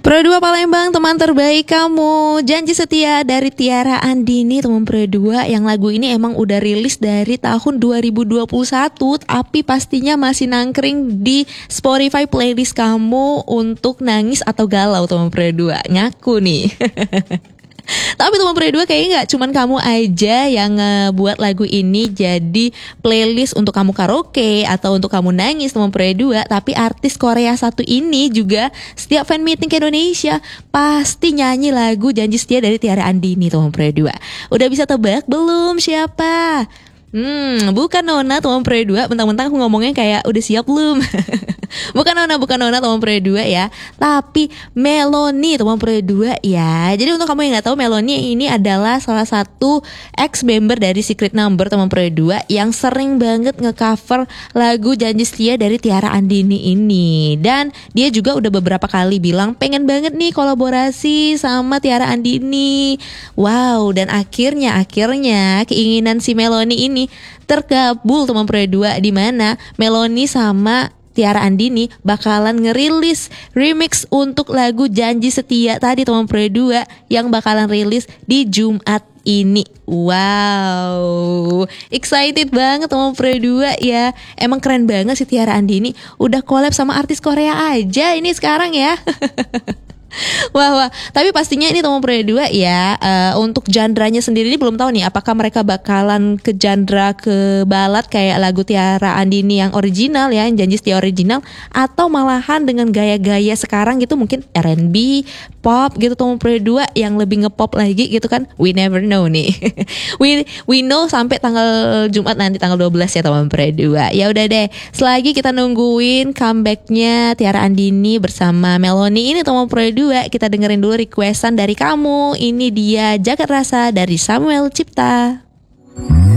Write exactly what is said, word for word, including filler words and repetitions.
Pro dua Palembang, teman terbaik kamu. Janji setia dari Tiara Andini, teman Pro dua. Yang lagu ini emang udah rilis dari tahun dua ribu dua puluh satu, tapi pastinya masih nangkring di Spotify playlist kamu untuk nangis atau galau, teman Pro dua. Ngaku nih. Tapi teman Pro dua kayaknya gak cuman kamu aja yang ngebuat lagu ini jadi playlist untuk kamu karaoke atau untuk kamu nangis, teman Pro dua. Tapi artis Korea satu ini juga setiap fan meeting ke Indonesia pasti nyanyi lagu Janji Setia dari Tiara Andini, teman Pro dua. Udah bisa tebak belum siapa? Hmm, bukan Nona, teman Pro dua. Mentang-mentang aku ngomongnya kayak udah siap belum? Bukan Nona, bukan Nona, teman Pro dua ya. Tapi Meloni, teman Pro dua ya. Jadi untuk kamu yang gak tahu, Meloni ini adalah salah satu ex-member dari Secret Number, teman Pro dua, yang sering banget nge-cover lagu Janji Setia dari Tiara Andini ini. Dan dia juga udah beberapa kali bilang pengen banget nih kolaborasi sama Tiara Andini. Wow, dan akhirnya akhirnya keinginan si Meloni ini terkabul, teman Pro dua, di mana Meloni sama Tiara Andini bakalan ngerilis remix untuk lagu Janji Setia tadi, teman Pro dua, yang bakalan rilis di Jumat ini. Wow, excited banget teman Pro dua ya. Emang keren banget si Tiara Andini, udah collab sama artis Korea aja ini sekarang ya. Wah wah, tapi pastinya ini teman Pro dua ya, uh, untuk genre-nya sendiri ini belum tahu nih apakah mereka bakalan ke genre ke balad kayak lagu Tiara Andini yang original ya, yang Janji Setia original, atau malahan dengan gaya-gaya sekarang gitu, mungkin R and B, pop gitu, teman Pro dua, yang lebih ngepop lagi gitu kan. We never know nih. we we know sampai tanggal Jumat nanti tanggal dua belas ya teman Pro dua. Ya udah deh, selagi kita nungguin comebacknya Tiara Andini bersama Meloni ini, teman Pro dua, kita dengerin dulu requestan dari kamu. Ini dia Jagat Rasa dari Samuel Cipta.